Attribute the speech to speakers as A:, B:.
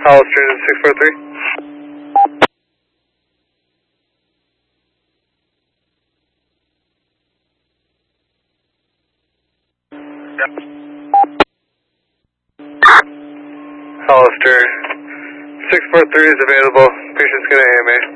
A: Hollister 643. Hollister 643 is available. Patient's gonna AMA.